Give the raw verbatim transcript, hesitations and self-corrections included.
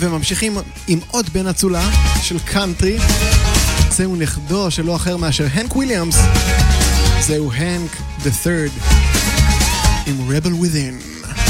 וממשיכים עם עוד בן אצולה של קאנטרי. זהו נכדו שלא אחר מאשר הנק וויליאמס. זהו הנק the third עם Rebel Within.